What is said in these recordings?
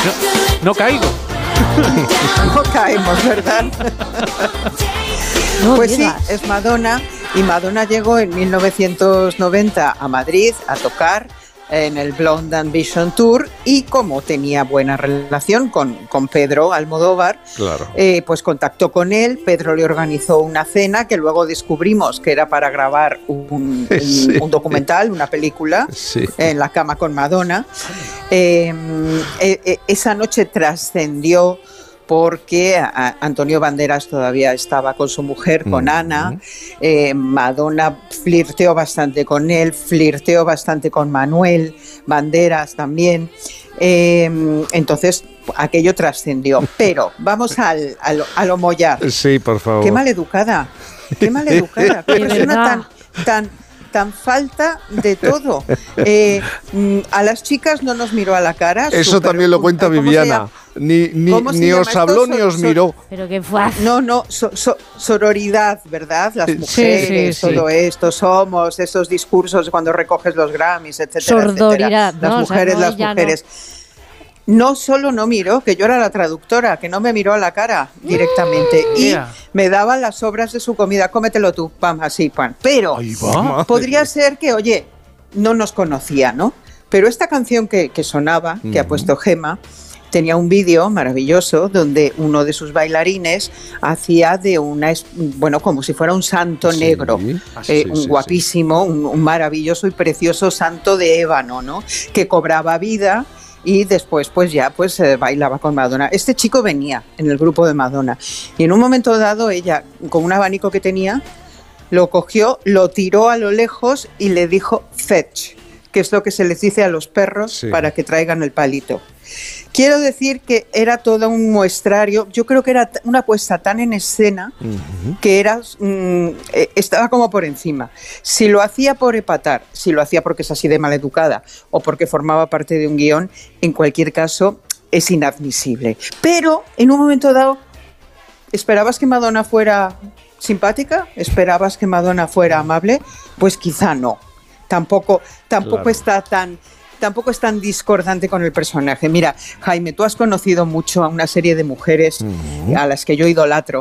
No caigo. No caemos, ¿verdad? No Pues digas. sí, es Madonna. Y Madonna llegó en 1990 a Madrid a tocar en el Blonde Ambition Tour, y como tenía buena relación con Pedro Almodóvar, Claro. pues contactó con él. Pedro le organizó una cena que luego descubrimos que era para grabar un documental, una película, Sí. En la cama con Madonna. Esa noche trascendió porque Antonio Banderas todavía estaba con su mujer, con Ana. Madonna flirteó bastante con él, flirteó bastante con Manuel Banderas también. Entonces aquello trascendió. Pero vamos a lo mollar. Sí, por favor. Qué maleducada, qué maleducada. Qué De persona verdad. tan falta de todo. A las chicas no nos miró a la cara. Eso también lo cuenta ¿cómo se Viviana. llama? Ni ¿Cómo se os llama esto? habló ni os miró. Pero qué fue. No, sororidad, ¿verdad? Las Sí, mujeres, sí, sí. todo esto, somos esos discursos cuando recoges los Grammys, etcétera, Sordoridad, etcétera. ¿no? Las O sea, mujeres, no, las ella mujeres. No solo no miró, que yo era la traductora, que no me miró a la cara directamente. Y Yeah. me daba las sobras de su comida, cómetelo tú, pam, así, pam. Pero Ahí va. podría ser que, oye, no nos conocía, ¿no? Pero esta canción que sonaba, que ha puesto Gemma, tenía un vídeo maravilloso donde uno de sus bailarines hacía de bueno, como si fuera un santo Sí. negro, Sí, un sí, guapísimo, un maravilloso y precioso santo de ébano, ¿no? Que cobraba vida y después pues ya bailaba con Madonna. Este chico venía en el grupo de Madonna y en un momento dado ella, con un abanico que tenía, lo cogió, lo tiró a lo lejos y le dijo fetch, que es lo que se les dice a los perros Sí. para que traigan el palito. Quiero decir que era todo un muestrario. Yo creo que era una puesta tan en escena que estaba como por encima. Si lo hacía por epatar, si lo hacía porque es así de maleducada o porque formaba parte de un guión, en cualquier caso es inadmisible. Pero en un momento dado, ¿esperabas que Madonna fuera simpática? ¿Esperabas que Madonna fuera amable? Pues quizá no. Tampoco Claro. tampoco es tan discordante con el personaje. Mira, Jaime, tú has conocido mucho a una serie de mujeres a las que yo idolatro,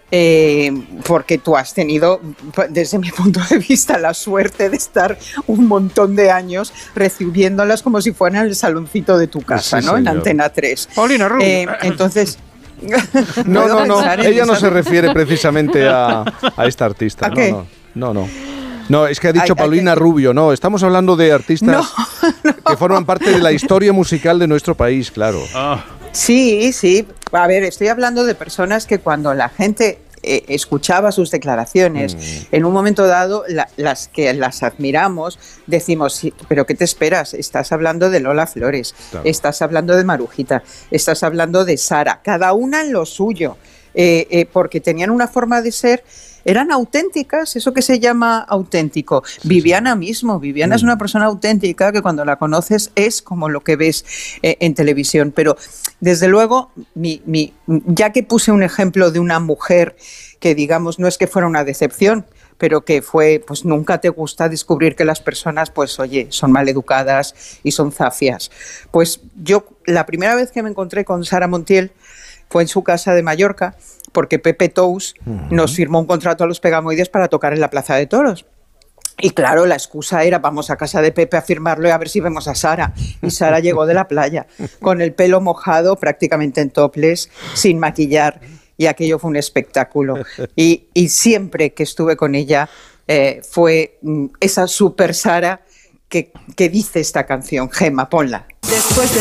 porque tú has tenido, desde mi punto de vista, la suerte de estar un montón de años recibiéndolas como si fueran el saloncito de tu casa, Sí, ¿no? En señor. Antena 3. Paulina Rubio. Entonces... No, puedo no, no. pensar en Ella no esas- se refiere precisamente a esta artista. ¿A qué? No. No, es que ha dicho Ay, Paulina ay, Rubio. No, estamos hablando de artistas No, que forman parte de la historia musical de nuestro país, claro. Sí. A ver, estoy hablando de personas que cuando la gente escuchaba sus declaraciones, en un momento dado, las que las admiramos, decimos, sí, pero ¿qué te esperas? Estás hablando de Lola Flores, Claro. estás hablando de Marujita, estás hablando de Sara, cada una en lo suyo, porque tenían una forma de ser. Eran auténticas, eso que se llama auténtico. Viviana mismo, Viviana es una persona auténtica que cuando la conoces es como lo que ves en televisión. Pero desde luego, ya que puse un ejemplo de una mujer que digamos no es que fuera una decepción, pero que fue, pues nunca te gusta descubrir que las personas, pues oye, son maleducadas y son zafias. Pues yo, la primera vez que me encontré con Sara Montiel fue en su casa de Mallorca, porque Pepe Tous nos firmó un contrato a los Pegamoides para tocar en la Plaza de Toros. Y claro, la excusa era, vamos a casa de Pepe a firmarlo y a ver si vemos a Sara. Y Sara llegó de la playa, con el pelo mojado, prácticamente en topless, sin maquillar, y aquello fue un espectáculo. Y siempre que estuve con ella, fue esa super Sara que dice esta canción. Gemma, ponla. Después de